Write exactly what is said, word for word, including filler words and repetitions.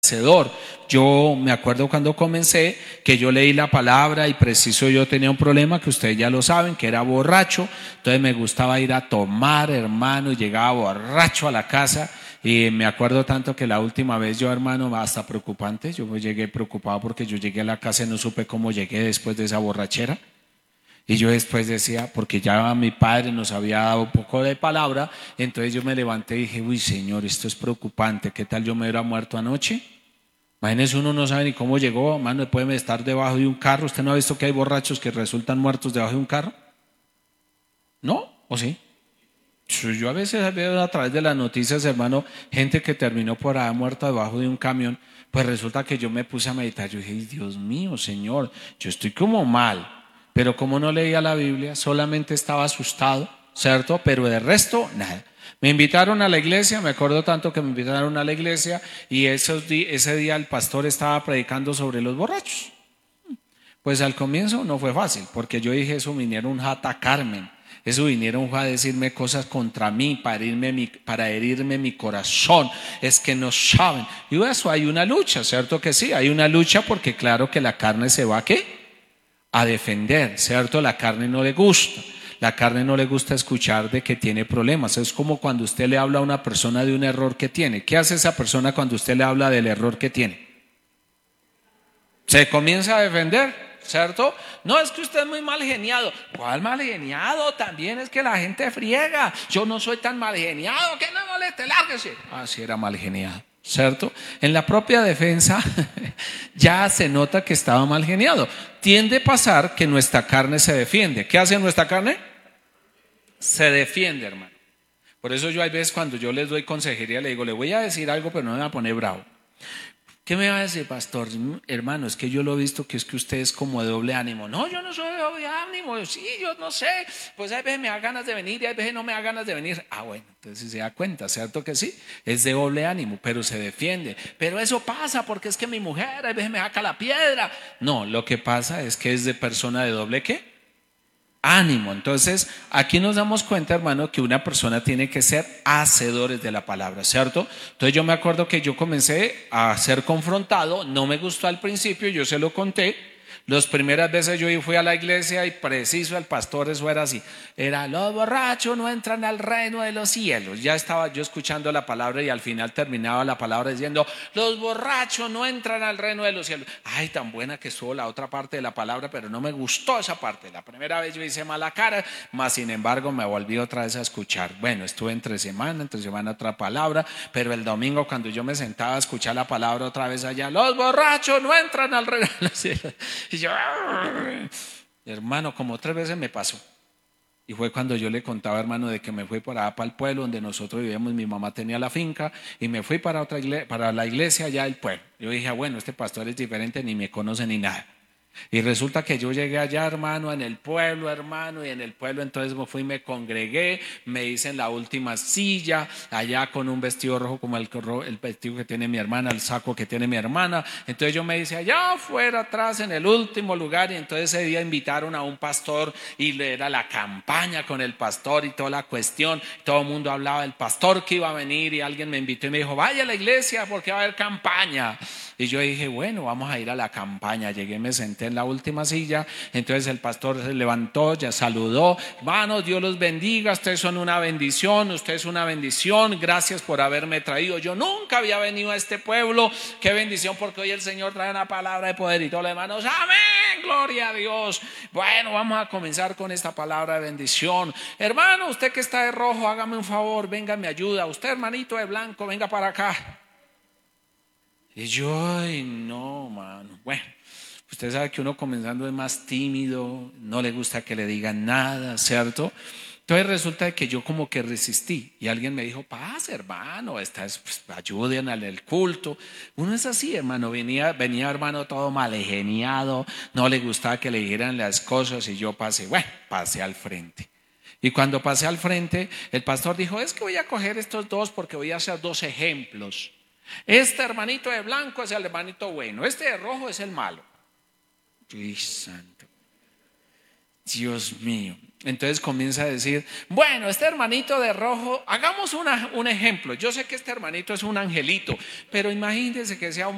hacedor. Yo me acuerdo cuando comencé que yo leí la palabra y preciso yo tenía un problema que ustedes ya lo saben, que era borracho. Entonces me gustaba ir a tomar, hermano, y llegaba borracho a la casa. Y me acuerdo tanto que la última vez yo, hermano, hasta preocupante, yo llegué preocupado porque yo llegué a la casa y no supe cómo llegué después de esa borrachera. Y yo después decía, porque ya mi padre nos había dado un poco de palabra, entonces yo me levanté y dije, uy, Señor, esto es preocupante, ¿qué tal yo me hubiera muerto anoche? Imagínese, uno no sabe ni cómo llegó, hermano, puede estar debajo de un carro. ¿Usted no ha visto que hay borrachos que resultan muertos debajo de un carro? ¿No? ¿O sí? Yo a veces veo a través de las noticias, hermano, gente que terminó por ahí muerta debajo de un camión. Pues resulta que yo me puse a meditar, yo dije, Dios mío, Señor, yo estoy como mal. Pero como no leía la Biblia, solamente estaba asustado, ¿cierto? Pero de resto, nada. Me invitaron a la iglesia, me acuerdo tanto que me invitaron a la iglesia y esos di- ese día el pastor estaba predicando sobre los borrachos. Pues al comienzo no fue fácil, porque yo dije, eso vinieron a atacarme, eso vinieron a decirme cosas contra mí, para herirme mi, para herirme mi corazón, es que no saben. Y eso hay una lucha, ¿cierto que sí? Hay una lucha porque claro que la carne se va, ¿a qué? A defender, ¿cierto? La carne no le gusta. La carne no le gusta escuchar de que tiene problemas. Es como cuando usted le habla a una persona de un error que tiene. ¿Qué hace esa persona cuando usted le habla del error que tiene? Se comienza a defender, ¿cierto? No, es que usted es muy mal geniado. ¿Cuál mal geniado? También es que la gente friega. Yo no soy tan mal geniado, que no moleste, lárguese. Ah, sí, era mal geniado, ¿cierto? En la propia defensa ya se nota que estaba mal geniado. Tiende a pasar que nuestra carne se defiende. ¿Qué hace nuestra carne? Se defiende, hermano. Por eso yo hay veces cuando yo les doy consejería le digo, le voy a decir algo, pero no me va a poner bravo. ¿Qué me va a decir, pastor? Hermano, es que yo lo he visto que es que usted es como de doble ánimo. No, yo no soy de doble ánimo. Sí, yo no sé. Pues hay veces me da ganas de venir y hay veces no me da ganas de venir. Ah, bueno, entonces se da cuenta, ¿cierto que sí? Es de doble ánimo, pero se defiende. Pero eso pasa porque es que mi mujer hay veces me saca la piedra. No, lo que pasa es que es de persona de doble ¿qué? Ánimo. Entonces aquí nos damos cuenta, hermano, que una persona tiene que ser hacedores de la palabra, ¿cierto? Entonces yo me acuerdo que yo comencé a ser confrontado, no me gustó al principio, yo se lo conté. Las primeras veces yo fui a la iglesia y preciso el pastor eso era así, era los borrachos no entran al reino de los cielos. Ya estaba yo escuchando la palabra y al final terminaba la palabra diciendo los borrachos no entran al reino de los cielos. Ay, tan buena que estuvo la otra parte de la palabra, pero no me gustó esa parte. La primera vez yo hice mala cara, mas sin embargo me volví otra vez a escuchar. Bueno, estuve entre semana, entre semana otra palabra, pero el domingo cuando yo me sentaba a escuchar la palabra otra vez allá, los borrachos no entran al reino de los cielos. Y yo, hermano, como tres veces me pasó. Y fue cuando yo le contaba, hermano, de que me fui para allá, para el pueblo donde nosotros vivíamos. Mi mamá tenía la finca y me fui para otra iglesia, para la iglesia allá del pueblo. Yo dije, bueno, este pastor es diferente, ni me conoce ni nada. Y resulta que yo llegué allá, hermano, en el pueblo, hermano, y en el pueblo entonces me fui, me congregué, me hice en la última silla, allá con un vestido rojo como el, el vestido que tiene mi hermana, el saco que tiene mi hermana. Entonces yo me hice allá afuera, atrás, en el último lugar, y entonces ese día invitaron a un pastor y era la campaña con el pastor y toda la cuestión. Todo el mundo hablaba del pastor que iba a venir y alguien me invitó y me dijo, vaya a la iglesia porque va a haber campaña. Y yo dije, bueno, vamos a ir a la campaña. Llegué, me senté en la última silla. Entonces el pastor se levantó, ya saludó. Hermanos, Dios los bendiga. Ustedes son una bendición. Ustedes son una bendición. Gracias por haberme traído. Yo nunca había venido a este pueblo. Qué bendición, porque hoy el Señor trae una palabra de poder y todos los hermanos. Amén, gloria a Dios. Bueno, vamos a comenzar con esta palabra de bendición. Hermano, usted que está de rojo, hágame un favor, venga, me ayuda. Usted, hermanito de blanco, venga para acá. Y yo, ay, no, mano. Bueno, usted sabe que uno comenzando es más tímido, no le gusta que le digan nada, ¿cierto? Entonces resulta que yo como que resistí y alguien me dijo, pase, hermano, esta es, pues, ayuden al culto. Uno es así, hermano, venía, venía hermano todo malgeniado, no le gustaba que le dijeran las cosas y yo pasé, bueno, pasé al frente. Y cuando pasé al frente, el pastor dijo, es que voy a coger estos dos porque voy a hacer dos ejemplos. Este hermanito de blanco es el hermanito bueno, este de rojo es el malo. Dios santo, Dios mío. Entonces comienza a decir, bueno, este hermanito de rojo, hagamos una, un ejemplo. Yo sé que este hermanito es un angelito, pero imagínense que sea un